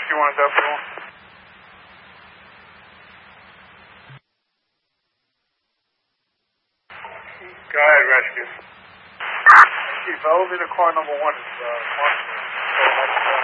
Rescue 1 is up. Go ahead, Rescue. Chief, elevator car number 1 is